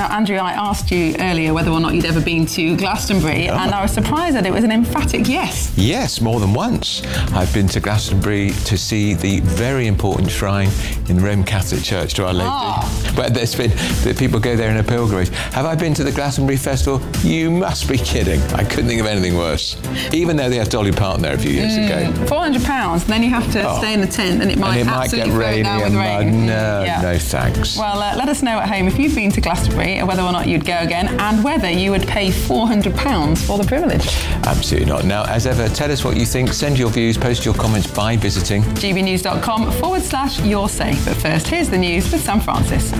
Now, Andrew, I asked you earlier whether or not you'd ever been to Glastonbury, and I was surprised that it was an emphatic yes. Yes, more than once. I've been to Glastonbury to see the very important shrine in the Roman Catholic Church to Our Lady. But people go there in a pilgrimage. Have I been to the Glastonbury Festival? You must be kidding. I couldn't think of anything worse. Even though they had Dolly Parton there a few years ago. £400, then you have to stay in the tent, and it might get rainy and mud. No thanks. Well, let us know at home if you've been to Glastonbury and whether or not you'd go again, and whether you would pay £400 for the privilege. Absolutely not. Now, as ever, tell us what you think. Send your views, post your comments by visiting gbnews.com/your say. But first, here's the news with Sam Francis.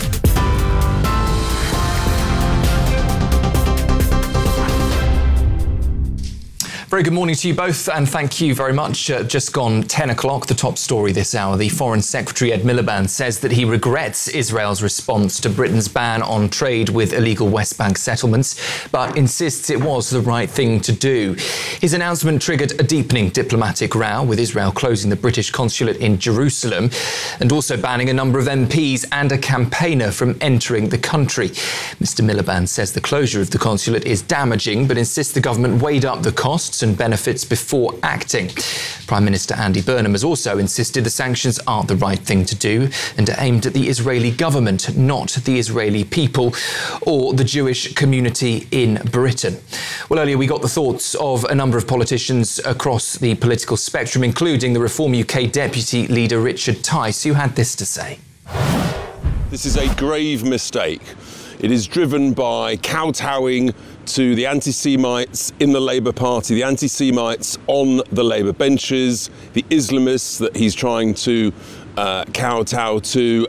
Very good morning to you both, and thank you very much. Just gone 10 o'clock, the top story this hour. The Foreign Secretary Ed Miliband says that he regrets Israel's response to Britain's ban on trade with illegal West Bank settlements, but insists it was the right thing to do. His announcement triggered a deepening diplomatic row, with Israel closing the British consulate in Jerusalem and also banning a number of MPs and a campaigner from entering the country. Mr. Miliband says the closure of the consulate is damaging, but insists the government weighed up the costs and benefits before acting. Prime Minister Andy Burnham has also insisted the sanctions are the right thing to do and are aimed at the Israeli government, not the Israeli people or the Jewish community in Britain. Well, earlier we got the thoughts of a number of politicians across the political spectrum, including the Reform UK Deputy Leader Richard Tice, who had this to say. This is a grave mistake. It is driven by kowtowing to the anti-Semites in the Labour Party, the anti-Semites on the Labour benches, the Islamists that he's trying to kowtow to.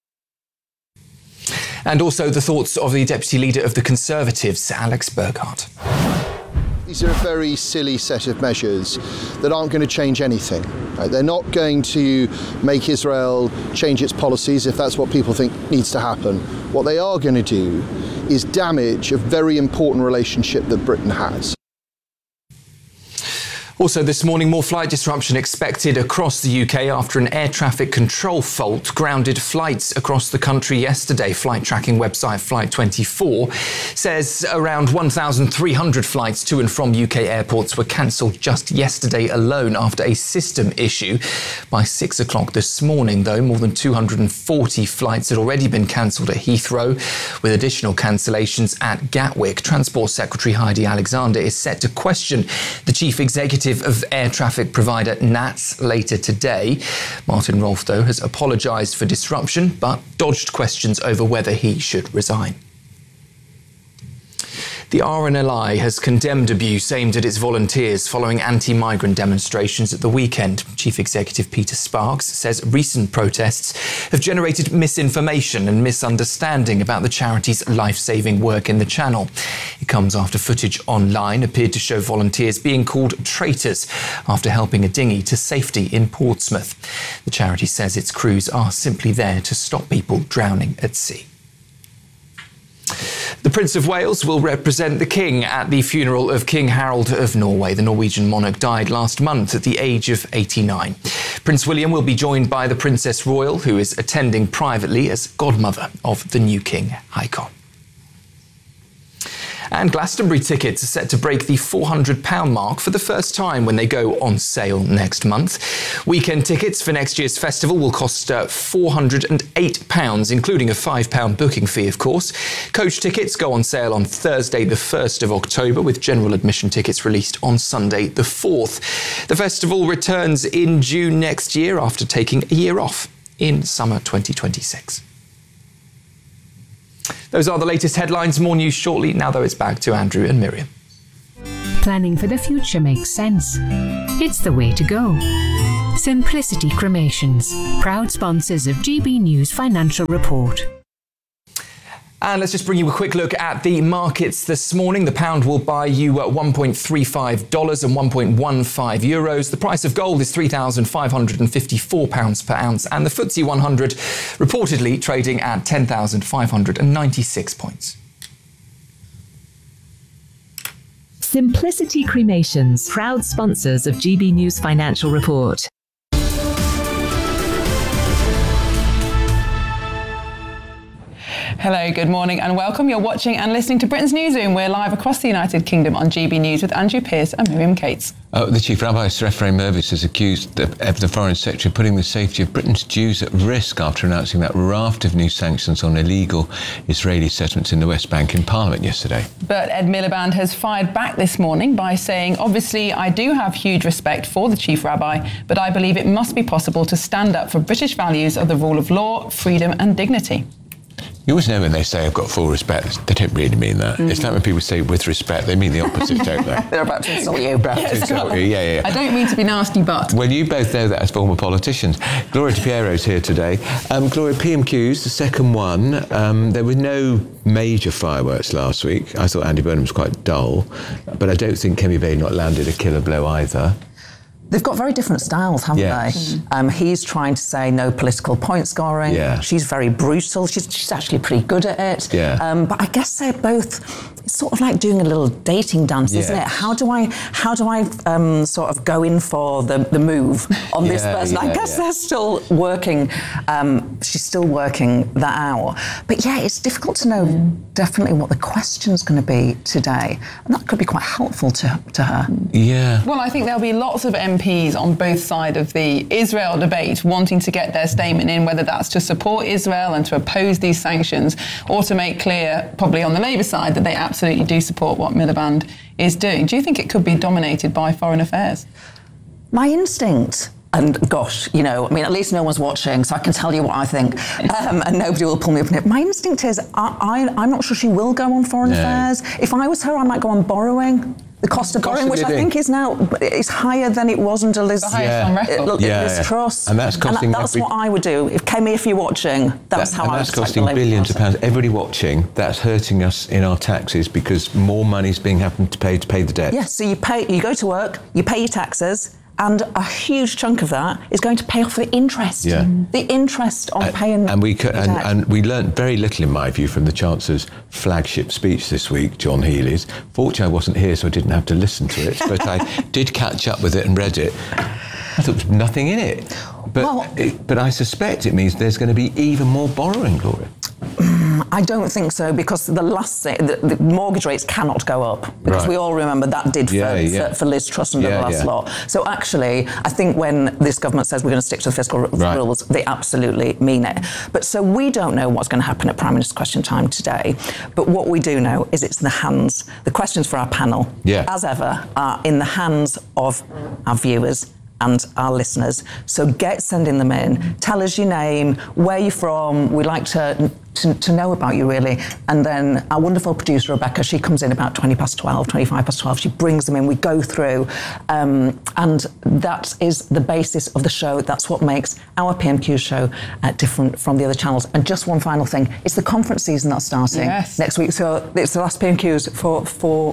And also the thoughts of the Deputy Leader of the Conservatives, Alex Burghardt. These are a very silly set of measures that aren't going to change anything. They're not going to make Israel change its policies if that's what people think needs to happen. What they are going to do is damage a very important relationship that Britain has. Also this morning, more flight disruption expected across the UK after an air traffic control fault grounded flights across the country yesterday. Flight tracking website Flight24 says around 1,300 flights to and from UK airports were cancelled just yesterday alone after a system issue. By 6 o'clock this morning, though, more than 240 flights had already been cancelled at Heathrow, with additional cancellations at Gatwick. Transport Secretary Heidi Alexander is set to question the chief executive of air traffic provider NATS later today. Martin Rolfe, though, has apologised for disruption, but dodged questions over whether he should resign. The RNLI has condemned abuse aimed at its volunteers following anti-migrant demonstrations at the weekend. Chief Executive Peter Sparks says recent protests have generated misinformation and misunderstanding about the charity's life-saving work in the Channel. It comes after footage online appeared to show volunteers being called traitors after helping a dinghy to safety in Portsmouth. The charity says its crews are simply there to stop people drowning at sea. The Prince of Wales will represent the King at the funeral of King Harold of Norway. The Norwegian monarch died last month at the age of 89. Prince William will be joined by the Princess Royal, who is attending privately as godmother of the new King Haakon. And Glastonbury tickets are set to break the £400 mark for the first time when they go on sale next month. Weekend tickets for next year's festival will cost £408, including a £5 booking fee, of course. Coach tickets go on sale on Thursday, the 1st of October, with general admission tickets released on Sunday, the 4th. The festival returns in June next year after taking a year off in summer 2026. Those are the latest headlines. More news shortly. Now, though, it's back to Andrew and Miriam. Planning for the future makes sense. It's the way to go. Simplicity Cremations, proud sponsors of GB News Financial Report. And let's just bring you a quick look at the markets this morning. The pound will buy you at $1.35 and €1.15. The price of gold is £3,554 per ounce, and the FTSE 100 reportedly trading at 10,596 points. Simplicity Cremations, proud sponsors of GB News Financial Report. Hello, good morning and welcome. You're watching and listening to Britain's Newsroom. We're live across the United Kingdom on GB News with Andrew Pearce and Miriam Cates. The Chief Rabbi, Sir Ephraim Mervis, has accused the Foreign Secretary of putting the safety of Britain's Jews at risk after announcing that raft of new sanctions on illegal Israeli settlements in the West Bank in Parliament yesterday. But Ed Miliband has fired back this morning by saying, obviously, I do have huge respect for the Chief Rabbi, but I believe it must be possible to stand up for British values of the rule of law, freedom and dignity. You always know when they say I've got full respect, they don't really mean that. It's like when people say with respect, they mean the opposite, don't they? They're about to insult you. Yeah. I don't mean to be nasty, but... Well, you both know that as former politicians. Gloria DiPiero's here today. Gloria, PMQs, the second one. There were no major fireworks last week. I thought Andy Burnham was quite dull, but I don't think Kemi Badenoch landed a killer blow either. They've got very different styles, haven't they? He's trying to say no political point scoring. Yeah. She's very brutal. She's actually pretty good at it. Yeah. But I guess they're both... It's sort of like doing a little dating dance, isn't it? How do I sort of go in for the move on this person? I guess they're still working. She's still working that out. But yeah, it's difficult to know definitely what the question's going to be today, and that could be quite helpful to her. Yeah. Well, I think there'll be lots of MPs on both sides of the Israel debate wanting to get their statement in, whether that's to support Israel and to oppose these sanctions, or to make clear, probably on the Labour side, that they absolutely do support what Miliband is doing. Do you think it could be dominated by foreign affairs? My instinct, and gosh, at least no one's watching, so I can tell you what I think, and nobody will pull me up in it. My instinct is I'm not sure she will go on foreign affairs. If I was her, I might go on borrowing. The cost of borrowing, which I think is now is higher than it was under Liz. The highest on record. Liz Truss. And that's costing. That's what I would do. If you're watching, that's how I would. That's costing billions of pounds. Everybody watching, that's hurting us in our taxes because more money's being having to pay the debt. Yes. So you go to work, you pay your taxes. And a huge chunk of that is going to pay off the interest. Yeah. The interest on paying. And we learnt very little, in my view, from the Chancellor's flagship speech this week, John Healey's. Fortunately, I wasn't here, so I didn't have to listen to it. But I did catch up with it and read it. I thought there was nothing in it. But I suspect it means there's going to be even more borrowing, Gloria. I don't think so, because the mortgage rates cannot go up, because we all remember that did for Liz Truss under the last law. So actually, I think when this government says we're going to stick to the fiscal rules, they absolutely mean it. But so we don't know what's going to happen at Prime Minister's Question Time today. But what we do know is it's in the hands. The questions for our panel, as ever, are in the hands of our viewers and our listeners. So sending them in. Tell us your name, where you're from. We'd like to know about you, really. And then our wonderful producer, Rebecca, she comes in about 25 past 12. She brings them in. We go through. And that is the basis of the show. That's what makes our PMQ show different from the other channels. And just one final thing. It's the conference season that's starting next week. So it's the last PMQs for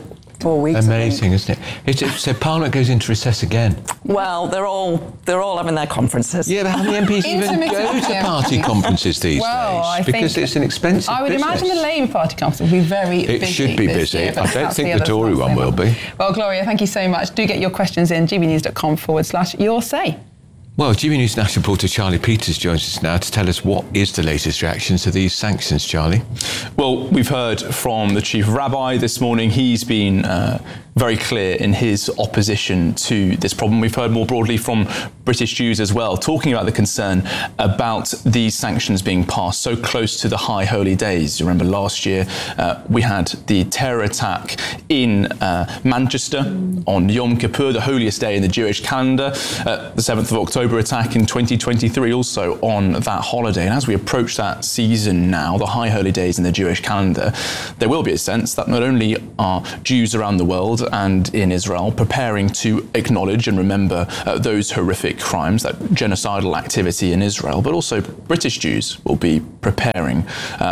4 weeks. Amazing, isn't it? So Parliament goes into recess again. Well, they're all having their conferences. Yeah, but how many MPs even go to party conferences these days? Because it's an expensive I would imagine the Labour Party conference will be very busy. It should be busy. Year, I don't think the Tory one will be. Well, Gloria, thank you so much. Do get your questions in, gbnews.com/your say. Well, GB News national reporter Charlie Peters joins us now to tell us what is the latest reaction to these sanctions, Charlie. Well, we've heard from the Chief Rabbi this morning. He's been very clear in his opposition to this problem. We've heard more broadly from British Jews as well, talking about the concern about these sanctions being passed so close to the High Holy Days. You remember last year we had the terror attack in Manchester on Yom Kippur, the holiest day in the Jewish calendar, the 7th of October attack in 2023 also on that holiday. And as we approach that season now, the High Holy Days in the Jewish calendar, there will be a sense that not only are Jews around the world and in Israel preparing to acknowledge and remember those horrific crimes, that genocidal activity in Israel, but also British Jews will be preparing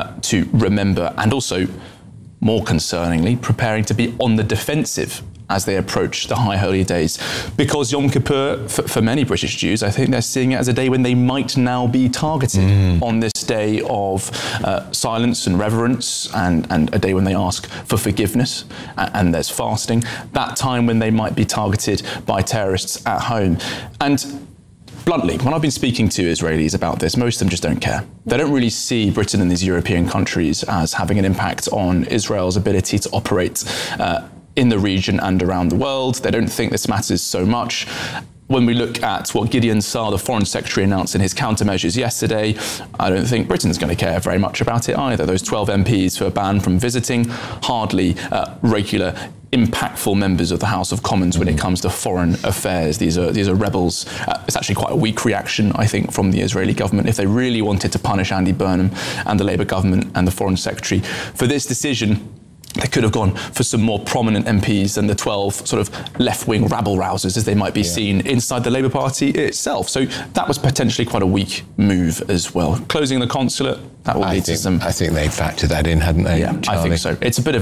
to remember, and also, more concerningly, preparing to be on the defensive as they approach the High Holy Days. Because Yom Kippur, for many British Jews, I think they're seeing it as a day when they might now be targeted on this day of silence and reverence, and a day when they ask for forgiveness, and there's fasting, that time when they might be targeted by terrorists at home. And bluntly, when I've been speaking to Israelis about this, most of them just don't care. They don't really see Britain and these European countries as having an impact on Israel's ability to operate in the region and around the world. They don't think this matters so much. When we look at what Gideon Saar, the Foreign Secretary, announced in his countermeasures yesterday, I don't think Britain's going to care very much about it either. Those 12 MPs who are banned from visiting, hardly regular, impactful members of the House of Commons when it comes to foreign affairs. These are rebels. It's actually quite a weak reaction, I think, from the Israeli government. If they really wanted to punish Andy Burnham and the Labour government and the Foreign Secretary for this decision, they could have gone for some more prominent MPs than the 12 sort of left-wing rabble-rousers, as they might be seen inside the Labour Party itself. So that was potentially quite a weak move as well. Closing the consulate, that will lead to some... I think they factored that in, hadn't they, Yeah, Charlie? I think so. It's a bit of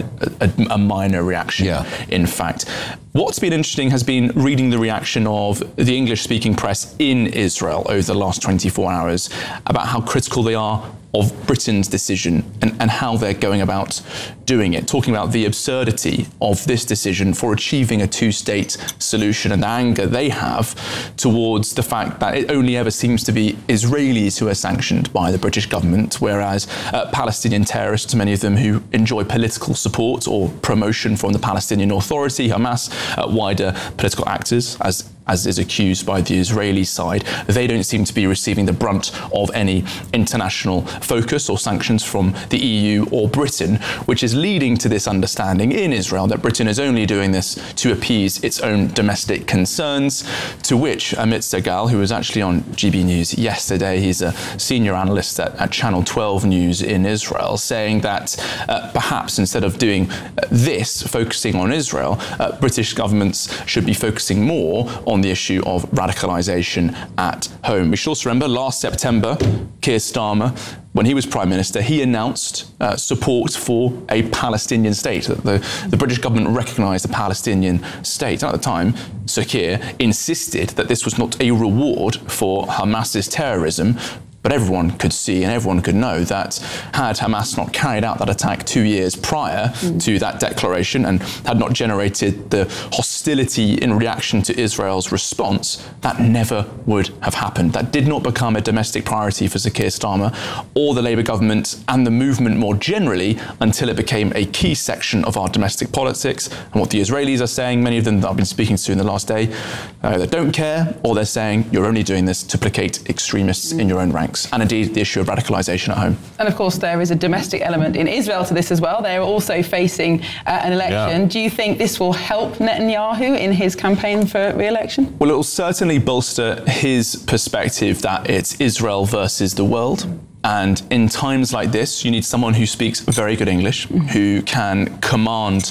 a minor reaction, in fact. What's been interesting has been reading the reaction of the English-speaking press in Israel over the last 24 hours about how critical they are of Britain's decision and how they're going about doing it, talking about the absurdity of this decision for achieving a two-state solution and the anger they have towards the fact that it only ever seems to be Israelis who are sanctioned by the British government, whereas Palestinian terrorists, many of them who enjoy political support or promotion from the Palestinian Authority, Hamas, wider political actors, as is accused by the Israeli side, they don't seem to be receiving the brunt of any international focus or sanctions from the EU or Britain, which is leading to this understanding in Israel that Britain is only doing this to appease its own domestic concerns, to which Amit Segal, who was actually on GB News yesterday, he's a senior analyst at Channel 12 News in Israel, saying that perhaps instead of doing this, focusing on Israel, British governments should be focusing more on the issue of radicalisation at home. We should also remember last September, Keir Starmer, when he was Prime Minister, he announced support for a Palestinian state, that the British government recognised the Palestinian state. And at the time, Sir Keir insisted that this was not a reward for Hamas's terrorism, but everyone could see and everyone could know that had Hamas not carried out that attack 2 years prior to that declaration and had not generated the hostility in reaction to Israel's response, that never would have happened. That did not become a domestic priority for Sir Keir Starmer or the Labour government and the movement more generally until it became a key section of our domestic politics. And what the Israelis are saying, many of them that I've been speaking to in the last day, they don't care, or they're saying you're only doing this to placate extremists in your own ranks. And indeed the issue of radicalisation at home. And of course there is a domestic element in Israel to this as well. They're also facing an election. Yeah. Do you think this will help Netanyahu in his campaign for re-election? Well, it will certainly bolster his perspective that it's Israel versus the world. And in times like this, you need someone who speaks very good English, who can command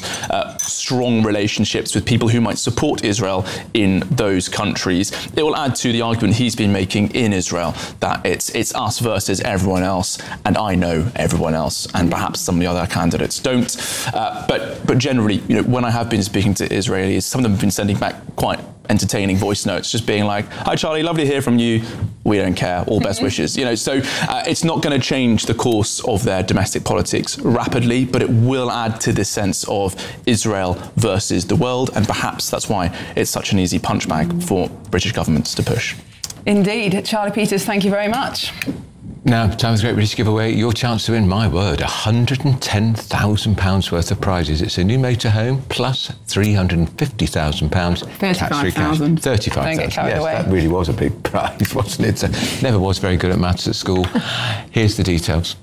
strong relationships with people who might support Israel in those countries. It will add to the argument he's been making in Israel that it's us versus everyone else, and I know everyone else, and perhaps some of the other candidates don't. But generally, when I have been speaking to Israelis, some of them have been sending back quite entertaining voice notes, just being like, "Hi Charlie, lovely to hear from you. We don't care. All best wishes." So it's not going to change the course of their domestic politics rapidly, but it will add to this sense of Israel versus the world, and perhaps that's why it's such an easy punchbag for British governments to push. Indeed. Charlie Peters, thank you very much. Now, time for the Great British Giveaway. Your chance to win, my word, £110,000 worth of prizes. It's a new motorhome plus £350,000 tax-free cash. 35,000. 35,000. Don't get carried away. That really was a big prize, wasn't it? Never was very good at maths at school. Here's the details.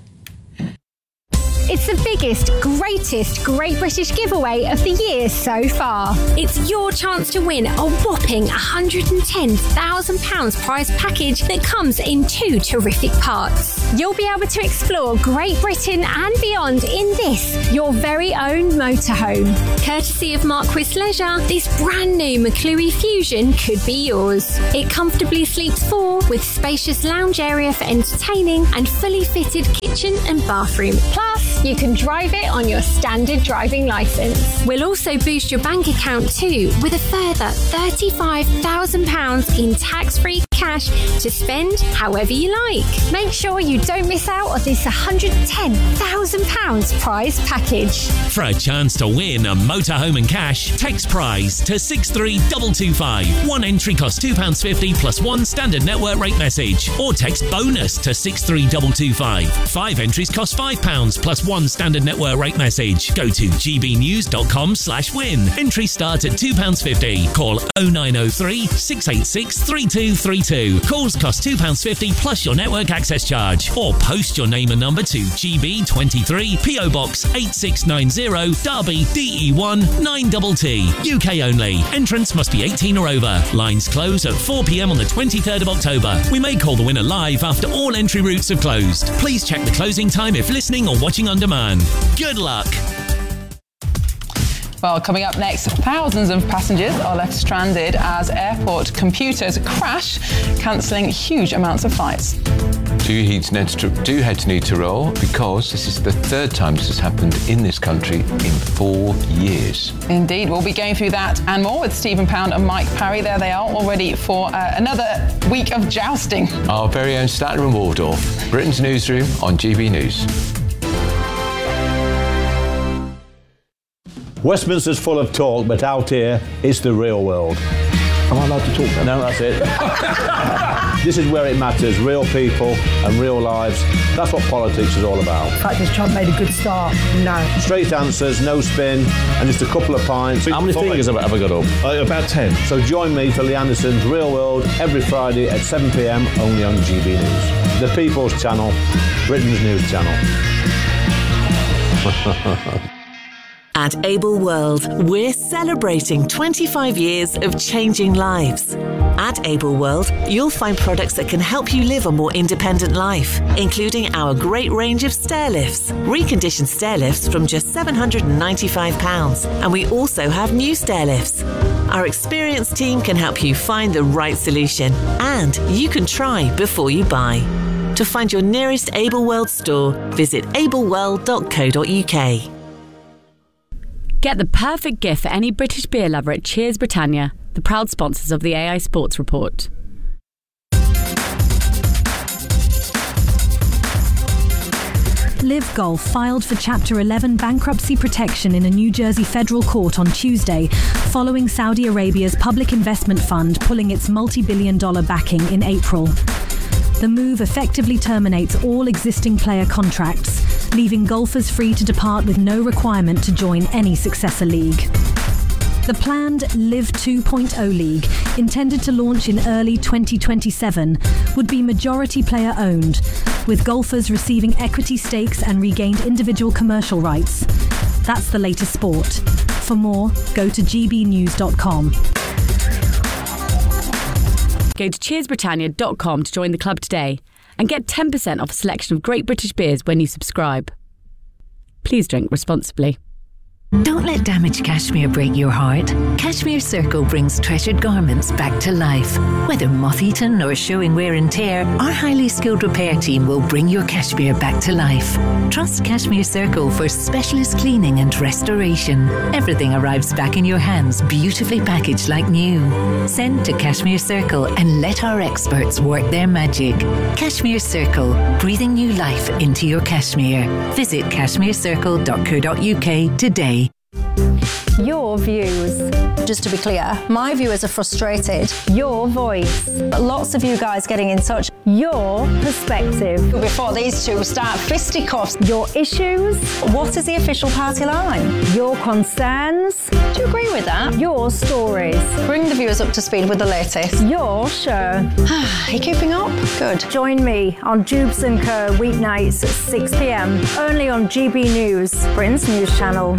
It's the biggest, greatest Great British giveaway of the year so far. It's your chance to win a whopping £110,000 prize package that comes in 2 terrific parts. You'll be able to explore Great Britain and beyond in this, your very own motorhome. Courtesy of Marquis Leisure, this brand new McClure Fusion could be yours. It comfortably sleeps 4 with spacious lounge area for entertaining and fully fitted kitchen and bathroom. Plus, you can drive it on your standard driving licence. We'll also boost your bank account too with a further £35,000 in tax-free cash to spend however you like. Make sure you don't miss out on this £110,000 prize package. For a chance to win a motorhome and cash, text prize to 63225. One entry costs £2.50 plus one standard network rate message. Or text bonus to 63225. 5 entries cost £5 plus one standard network rate message. Go to gbnews.com/win. Entry starts at £2.50. Call 0903 686 3232. Calls cost £2.50 plus your network access charge. Or post your name and number to GB23 PO Box 8690 Derby DE1 9TT. UK only. Entrance must be 18 or over. Lines close at 4 p.m. on the 23rd of October. We may call the winner live after all entry routes have closed. Please check the closing time if listening or watching on demand. Good luck. Well, coming up next, thousands of passengers are left stranded as airport computers crash, cancelling huge amounts of flights. Do head to need to roll, because this is the third time this has happened in this country in 4 years. Indeed, we'll be going through that and more with Stephen Pound and Mike Parry. There they are, all ready for another week of jousting. Our very own Statler and Waldorf, Britain's newsroom on GB News. Westminster's full of talk, but out here, it's the real world. Am I allowed to talk then? No, that's it. This is where it matters, real people and real lives. That's what politics is all about. In fact, has Trump made a good start? No. Straight answers, no spin, and just a couple of pints. How many fingers have I got up? About 10. So join me for Lee Anderson's Real World every Friday at 7 p.m, only on GB News. The People's Channel, Britain's news channel. At Able World, we're celebrating 25 years of changing lives. At Able World, you'll find products that can help you live a more independent life, including our great range of stair lifts, reconditioned stair lifts from just £795, and we also have new stair lifts. Our experienced team can help you find the right solution, and you can try before you buy. To find your nearest Able World store, visit ableworld.co.uk. Get the perfect gift for any British beer lover at Cheers Britannia, the proud sponsors of the AI Sports Report. Live Golf filed for Chapter 11 bankruptcy protection in a New Jersey federal court on Tuesday, following Saudi Arabia's public investment fund pulling its multi-billion-dollar backing in April. The move effectively terminates all existing player contracts, leaving golfers free to depart with no requirement to join any successor league. The planned Live 2.0 League, intended to launch in early 2027, would be majority player owned, with golfers receiving equity stakes and regained individual commercial rights. That's the latest sport. For more, go to gbnews.com. Go to cheersbritannia.com to join the club today and get 10% off a selection of great British beers when you subscribe. Please drink responsibly. Don't let damaged cashmere break your heart. Cashmere Circle brings treasured garments back to life. Whether moth-eaten or showing wear and tear, our highly skilled repair team will bring your cashmere back to life. Trust Cashmere Circle for specialist cleaning and restoration. Everything arrives back in your hands, beautifully packaged like new. Send to Cashmere Circle and let our experts work their magic. Cashmere Circle, breathing new life into your cashmere. Visit cashmerecircle.co.uk today. Your views. Just to be clear, my viewers are frustrated. Your voice. Lots of you guys getting in touch. Your perspective. Before these two start fisticuffs. Your issues. What is the official party line? Your concerns. Do you agree with that? Your stories. Bring the viewers up to speed with the latest. Your show. Are you keeping up? Good. Join me on Jubes and Co. weeknights at 6 p.m. only on GB News, Britain's news channel.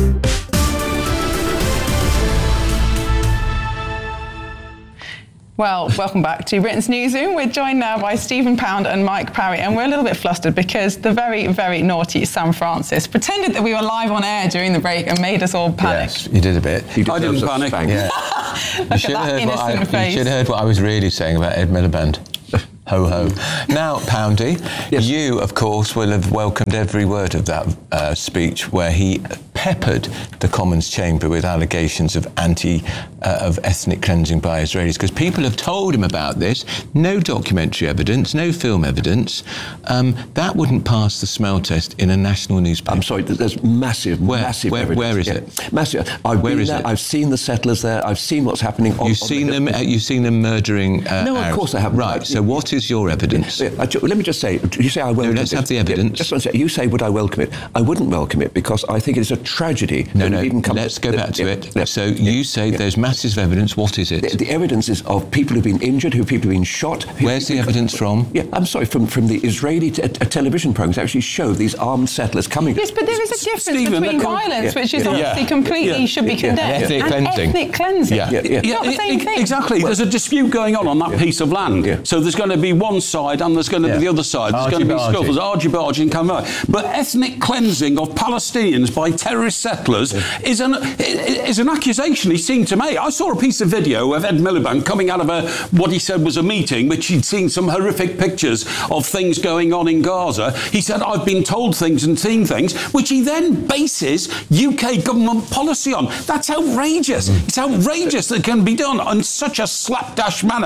Well, welcome back to Britain's Newsroom. We're joined now by Stephen Pound and Mike Parry, and we're a little bit flustered because the very, very naughty Sam Francis pretended that we were live on air during the break and made us all panic. Yes, you did a bit. I didn't panic. Yeah. Look at that innocent face. You should have heard what I was really saying about Ed Miliband. Ho ho. Now, Poundy, yes. You, of course, will have welcomed every word of that speech where he peppered the Commons chamber with allegations of ethnic cleansing by Israelis, because people have told him about this. No documentary evidence, no film evidence. That wouldn't pass the smell test in a national newspaper. I'm sorry, there's massive evidence. Where is it? Massive. I've seen the settlers there. I've seen what's happening. You've seen them murdering No, Arabs. Of course I haven't. Right, so what is your evidence? Let me just say, you say I welcome it. Let's have the evidence. Just one second. You say, would I welcome it? I wouldn't welcome it because I think it's a tragedy. Let's go back to it. So you say there's massive evidence. What is it? The evidence is of people who've been injured, people who've been shot. Where's the evidence from? Yeah, I'm sorry, from the Israeli television programs actually show these armed settlers coming. Yes, but there is a difference between violence, which is obviously completely should be condemned, ethnic cleansing. Ethnic cleansing. It's not the same thing. Exactly. There's a dispute going on that piece of land. So there's going to be one side and there's going to be the other side. There's going to be scuffles, argy-bargy and come out. But ethnic cleansing of Palestinians by terrorist settlers is an accusation he seemed to make. I saw a piece of video of Ed Miliband coming out of what he said was a meeting, which he'd seen some horrific pictures of things going on in Gaza. He said, I've been told things and seen things, which he then bases UK government policy on. That's outrageous. It's outrageous that it can be done in such a slapdash manner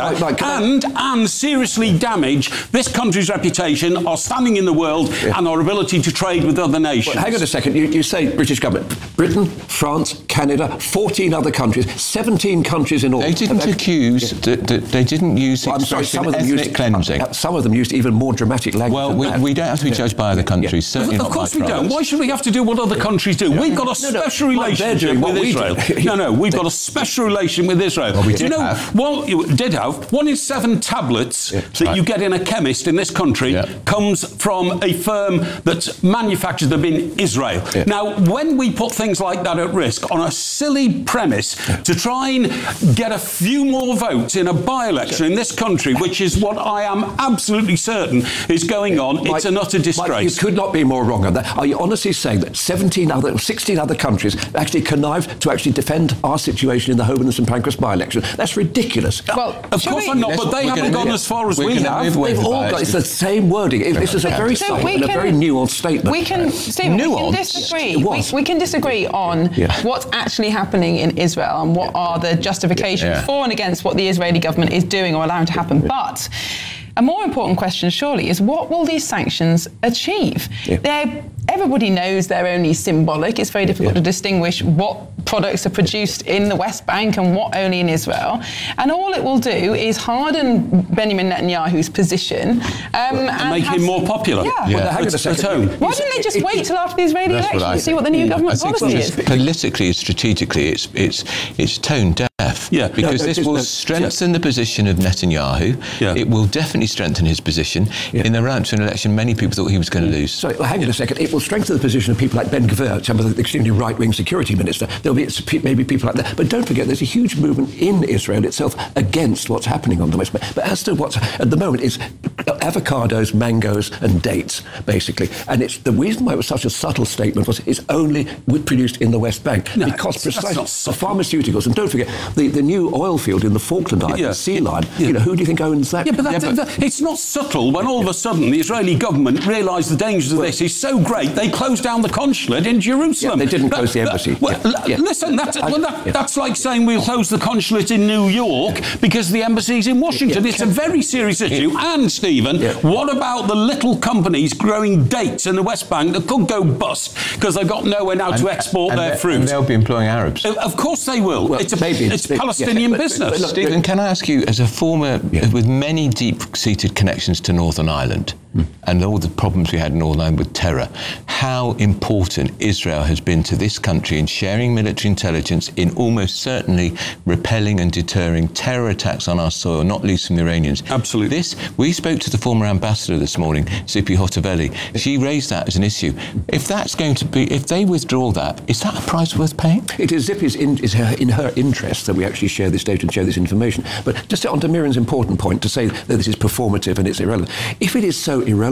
and seriously damage this country's reputation, our standing in the world and our ability to trade with other nations. Well, hang on a second. You say British government. Britain, France, Canada, 14 other countries, 17 countries in all. They didn't accuse, they didn't use ethnic cleansing. Some of them used even more dramatic language. Well, we don't have to be judged by other countries, certainly Of course we don't. Why should we have to do what other countries do? We've got a special relationship with Israel. We've got a special relation with Israel. Well, we did have. Well, you did have. 1 in 7 tablets that you get in a chemist in this country comes from a firm that manufactures them in Israel. Now, when we put things like that at risk on a silly premise to try and get a few more votes in a by-election in this country, which is what I am absolutely certain is going on, it's an utter disgrace. Mike, you could not be more wrong on that. Are you honestly saying that 16 other countries actually connived to actually defend our situation in the Holborn and St Pancras by-election? That's ridiculous. Well, of course I'm not, but they haven't gone as far as we have. They've all got, it's the same wording. This is a very subtle and a very nuanced statement. We can disagree. We can disagree on what's actually happening in Israel and what are the justifications for and against what the Israeli government is doing or allowing to happen. But a more important question, surely, is what will these sanctions achieve? Everybody knows they're only symbolic. It's very difficult to distinguish what products are produced in the West Bank and what only in Israel. And all it will do is harden Benjamin Netanyahu's position and make him more popular. Why didn't they just wait till after the Israeli election to see what the new government policy is? Politically and strategically, it's tone deaf. Because this will strengthen the position of Netanyahu. It will definitely strengthen his position. In the run to an election, many people thought he was going to lose. Sorry, hang on a second. It will strengthen the position of people like Ben Gvir, some of the extremely right-wing security minister. There'll be maybe people like that. But don't forget, there's a huge movement in Israel itself against what's happening on the West Bank. But as to what's at the moment is avocados, mangoes, and dates, basically. And it's the reason why it was such a subtle statement was it's only produced in the West Bank because precisely the pharmaceuticals. And don't forget the new oil field in the Falkland Islands, the Sea Line. Who do you think owns that? It's not subtle when all of a sudden the Israeli government realised the dangers of this is so great they closed down the consulate in Jerusalem. They didn't close the embassy. Listen, that's like saying we'll close the consulate in New York because the embassy's in Washington. It's a very serious issue. And, Stephen, what about the little companies growing dates in the West Bank that could go bust because they've got nowhere now to export their fruit? And they'll be employing Arabs. Of course they will. Well, it's Palestinian business. But Stephen, can I ask you, as a former with many deep-seated connections to Northern Ireland and all the problems we had in Northern Ireland with terror, how important Israel has been to this country in sharing military intelligence, in almost certainly repelling and deterring terror attacks on our soil, not least from the Iranians. Absolutely. We spoke to the former ambassador this morning, Zippy Hotovelli. She raised that as an issue. If that's going to be, if they withdraw that, is that a price worth paying? It is Zippy's in her interest that we actually share this data and share this information. But just on to Miriam's important point to say that this is performative and it's irrelevant. If it is so irrelevant,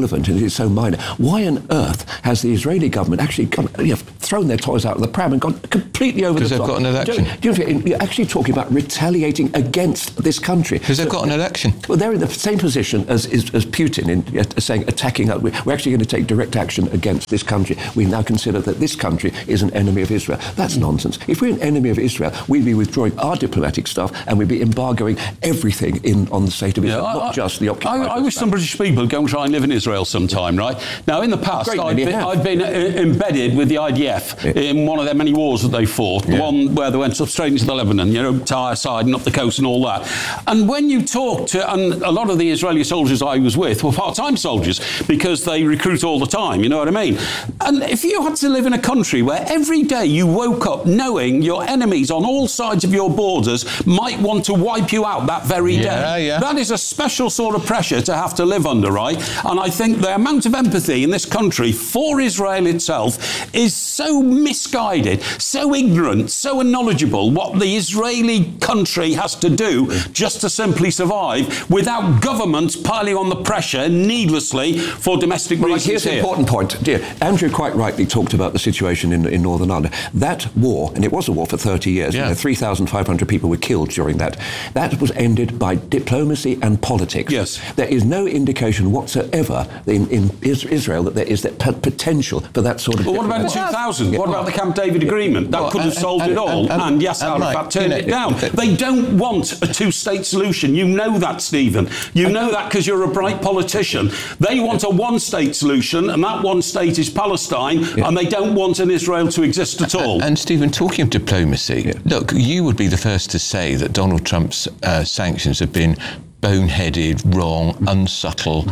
irrelevant and it's so minor, why on earth has the Israeli government actually thrown their toys out of the pram and gone completely over the top? Because they've got an election. You're actually talking about retaliating against this country. Because they've got an election. Well, they're in the same position as Putin in saying attacking us. We're actually going to take direct action against this country. We now consider that this country is an enemy of Israel. That's nonsense. If we're an enemy of Israel, we'd be withdrawing our diplomatic stuff and we'd be embargoing everything on the state of Israel, not just the occupied. I wish some British people would go and try and live in Israel sometime, right? Now, in the past, I've been embedded with the IDF in one of their many wars that they fought, the one where they went up straight into the Lebanon, Tyre side and up the coast and all that. And when you talk to, and a lot of the Israeli soldiers I was with were part-time soldiers because they recruit all the time, you know what I mean? And if you had to live in a country where every day you woke up knowing your enemies on all sides of your borders might want to wipe you out that very day, that is a special sort of pressure to have to live under, right? And I think the amount of empathy in this country for Israel itself is so misguided, so ignorant, so unknowledgeable what the Israeli country has to do just to simply survive without governments piling on the pressure needlessly for domestic reasons. Here's an important point. Andrew quite rightly talked about the situation in Northern Ireland. That war, and it was a war for 30 years, 3,500 people were killed during that. That was ended by diplomacy and politics. Yes. There is no indication whatsoever in Israel that there is that potential for that sort of... But what about in 2000? What about the Camp David Agreement? That could have solved it all, and Yasser Arafat turned it down. They don't want a two-state solution. You know that, Stephen. You know that because you're a bright politician. They want a one-state solution, and that one state is Palestine, and they don't want an Israel to exist at all. And Stephen, talking of diplomacy, look, you would be the first to say that Donald Trump's sanctions have been boneheaded, wrong, unsubtle,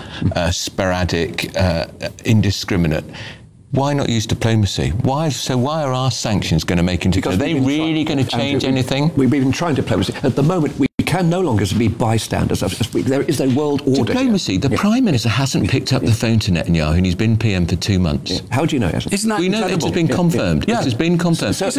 sporadic, indiscriminate. Why not use diplomacy? Why are our sanctions going to make him... Are they really going to change anything? We've been trying diplomacy. At the moment, we can no longer be bystanders. There is a world order. Diplomacy. The Prime Minister hasn't picked up the phone to Netanyahu, and he's been PM for 2 months. How do you know he hasn't? Isn't that incredible? It has been confirmed. It has been confirmed. So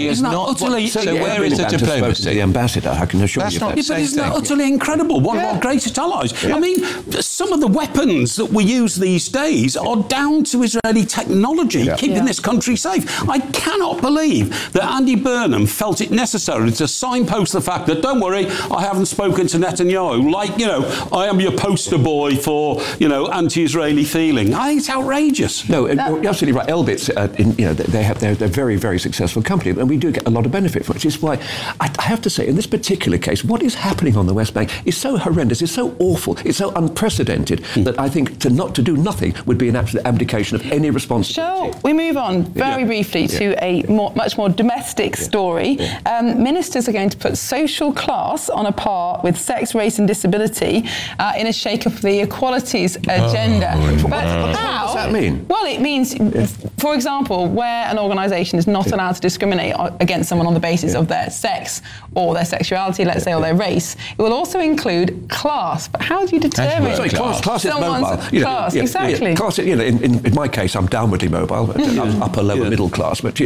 where is the diplomacy? The ambassador, I can assure you. But isn't that utterly incredible? One of our greatest allies. I mean, some of the weapons that we use these days are down to Israeli technology, keeping this country safe. I cannot believe that Andy Burnham felt it necessary to signpost the fact that, don't worry, I haven't spoken to Netanyahu, like, I am your poster boy for, anti-Israeli feeling. I think it's outrageous. No, you're absolutely right. Elbit's, they're a very, very successful company, and we do get a lot of benefit from it, which is why I have to say, in this particular case, what is happening on the West Bank is so horrendous, it's so awful, it's so unprecedented that I think to do nothing would be an absolute abdication of any responsibility. Shall we move on very briefly to a much more domestic story? Ministers are going to put social class on a par with sex, race and disability in a shake-up of the equalities agenda. What does that mean? Well, it means, for example, where an organisation is not allowed to discriminate against someone on the basis of their sex or their sexuality, let's say, or their race, it will also include class. But how do you determine class is mobile. Class, exactly. Class, in my case, I'm downwardly mobile, upper, lower, middle class. But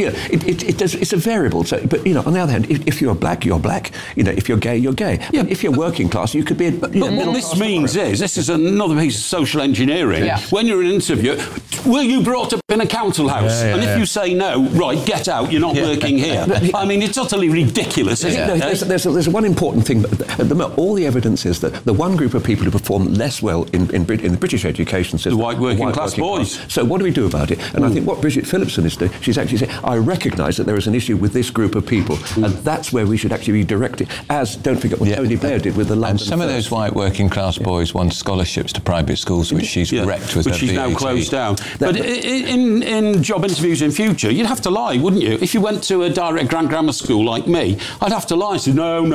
it's a variable. So, but on the other hand, if you're black, you're black. If you're gay, you're gay. Yeah. If you're working class, you could be. But what this means is, this is another piece of social engineering. Yeah. When you're in an interview, were you brought up in a council house? And if you say no, right, get out. You're not working here. I mean, it's utterly ridiculous. Isn't it? There's one important thing. At the moment, all the evidence is that the one group of people who perform less well in the British education system, the white working class boys. So what do we do about it? And I think what Bridget Phillipson is doing, she's actually saying, I recognise that there is an issue with this group of people, and that's where we should actually be directed. As, don't forget what Tony Blair did with the London. And some of those white working class boys won scholarships to private schools, which she's wrecked with her which she's now closed down. But in job interviews in future, you'd have to lie, wouldn't you? If you went to a direct grammar school like me, I'd have to lie and say, no.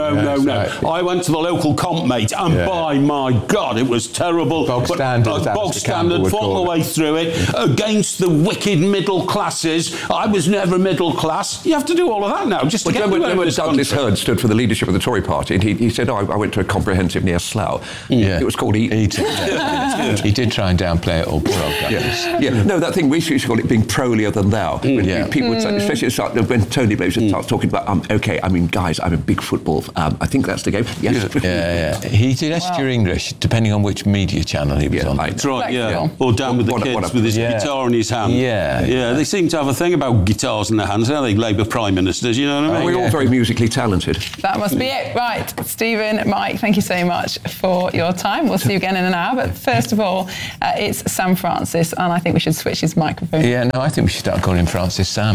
I went to the local comp mate, and by my God, it was terrible. Bog standard, fought my way through it, against the wicked middle classes. I was never middle class. You have to do all of that now, just to get when Douglas Hurd stood for the leadership of the Tory party, and he said, I went to a comprehensive near Slough. Yeah. It was called Eton. He did try and downplay it all, poor old guy. Yeah. No, that thing, we used to call it being prolier than thou. People would say, especially when Tony Blair starts talking about, okay, I mean, guys, I'm a big football, I think that's the game. Yes. Yeah. He did extra English, depending on which media channel he was on. That's right, Or down with the kids with his guitar in his hand. Yeah. They seem to have a thing about guitars in their hands, don't they, Labour Prime Ministers, you know what I mean? We're all very musically talented. That must be it. Right, Stephen, Mike, thank you so much for your time. We'll see you again in an hour. But first of all, it's Sam Francis, and I think we should switch his microphone. Yeah, no, I think we should start calling him Francis Sam.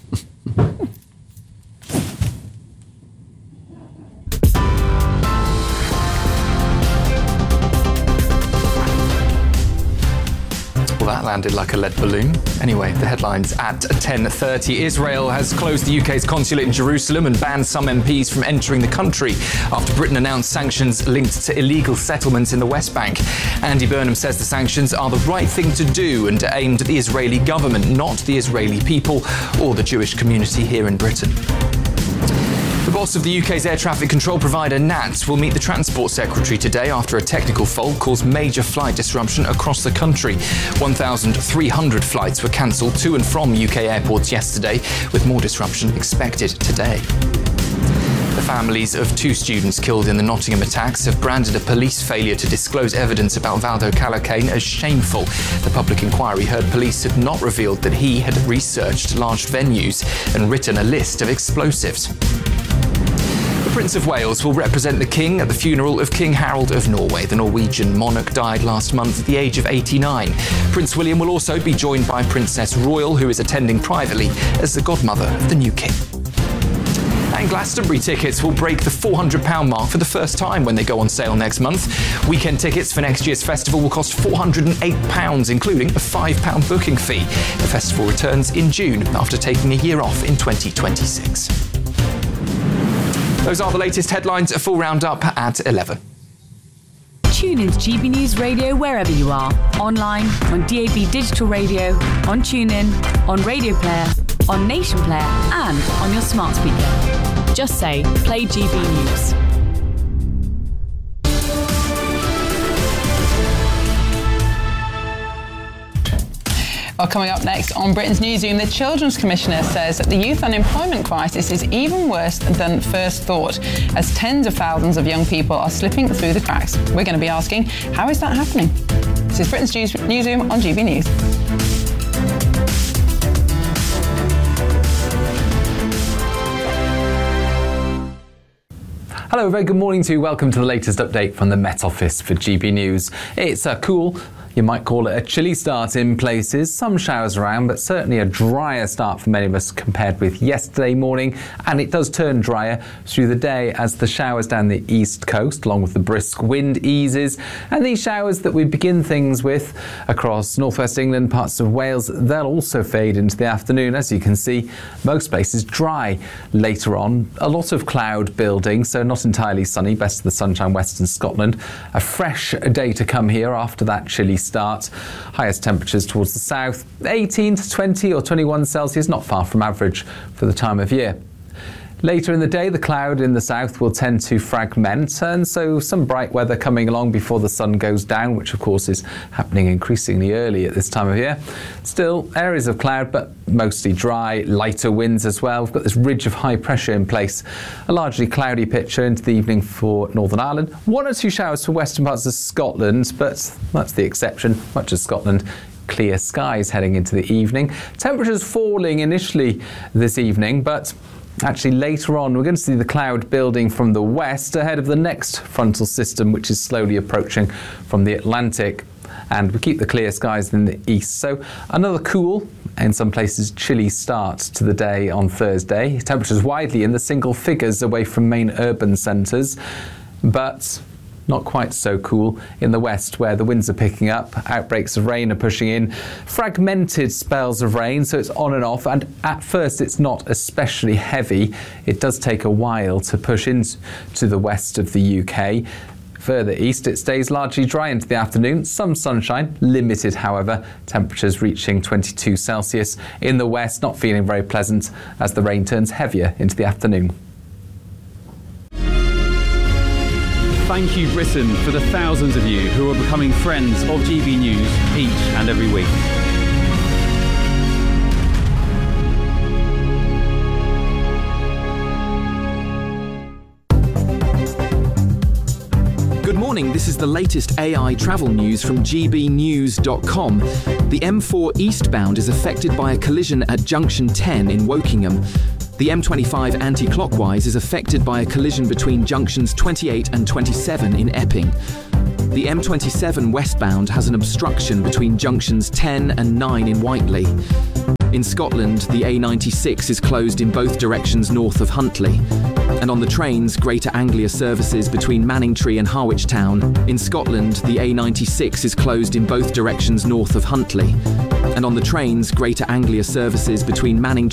Well, that landed like a lead balloon. Anyway, the headlines at 10:30. Israel has closed the UK's consulate in Jerusalem and banned some MPs from entering the country after Britain announced sanctions linked to illegal settlements in the West Bank. Andy Burnham says the sanctions are the right thing to do and are aimed at the Israeli government, not the Israeli people or the Jewish community here in Britain. The boss of the UK's air traffic control provider, NATS, will meet the Transport Secretary today after a technical fault caused major flight disruption across the country. 1,300 flights were cancelled to and from UK airports yesterday, with more disruption expected today. The families of 2 students killed in the Nottingham attacks have branded a police failure to disclose evidence about Valdo Calocane as shameful. The public inquiry heard police had not revealed that he had researched large venues and written a list of explosives. The Prince of Wales will represent the King at the funeral of King Harold of Norway. The Norwegian monarch died last month at the age of 89. Prince William will also be joined by Princess Royal, who is attending privately as the godmother of the new king. And Glastonbury tickets will break the £400 mark for the first time when they go on sale next month. Weekend tickets for next year's festival will cost £408, including a £5 booking fee. The festival returns in June after taking a year off in 2026. Those are the latest headlines. A full roundup at 11. Tune into GB News Radio wherever you are. Online, on DAB Digital Radio, on TuneIn, on Radio Player, on Nation Player, and on your smart speaker. Just say, play GB News. Well, coming up next on Britain's Newsroom, the Children's Commissioner says that the youth unemployment crisis is even worse than first thought, as tens of thousands of young people are slipping through the cracks. We're going to be asking, how is that happening? This is Britain's Newsroom on GB News. Hello, very good morning to you. Welcome to the latest update from the Met Office for GB News. It's a cool, you might call it a chilly start in places. Some showers around, but certainly a drier start for many of us compared with yesterday morning. And it does turn drier through the day as the showers down the east coast, along with the brisk wind, eases. And these showers that we begin things with across northwest England, parts of Wales, they'll also fade into the afternoon. As you can see, most places dry later on. A lot of cloud building, so not entirely sunny. Best of the sunshine, western Scotland. A fresh day to come here after that chilly start. Highest temperatures towards the south, 18 to 20 or 21 Celsius, not far from average for the time of year. Later in the day, the cloud in the south will tend to fragment, and so some bright weather coming along before the sun goes down, which of course is happening increasingly early at this time of year. Still, areas of cloud, but mostly dry, lighter winds as well. We've got this ridge of high pressure in place. A largely cloudy picture into the evening for Northern Ireland. 1 or 2 showers for western parts of Scotland, but that's the exception. Much of Scotland, clear skies heading into the evening. Temperatures falling initially this evening, but actually later on we're going to see the cloud building from the west ahead of the next frontal system, which is slowly approaching from the Atlantic. And we keep the clear skies in the east. So another cool, in some places chilly start to the day on Thursday. Temperatures widely in the single figures away from main urban centres, but not quite so cool in the west, where the winds are picking up, outbreaks of rain are pushing in, fragmented spells of rain, so it's on and off, and at first it's not especially heavy. It does take a while to push into the west of the UK. Further east, it stays largely dry into the afternoon. Some sunshine, limited however, temperatures reaching 22 Celsius. In the west, not feeling very pleasant as the rain turns heavier into the afternoon. thank you, Britain, for the thousands of you who are becoming friends of GB News each and every week. Good morning, this is the latest AI travel news from gbnews.com. The M4 eastbound is affected by a collision at junction 10 in Wokingham. The M25 anti-clockwise is affected by a collision between junctions 28 and 27 in Epping. The M27 westbound has an obstruction between junctions 10 and 9 in Whiteley. In Scotland, the A96 is closed in both directions north of Huntly. And on the trains, Greater Anglia services between Manningtree and Harwich Town. In Scotland, the A96 is closed in both directions north of Huntly. And on the trains, Greater Anglia services between Manningtree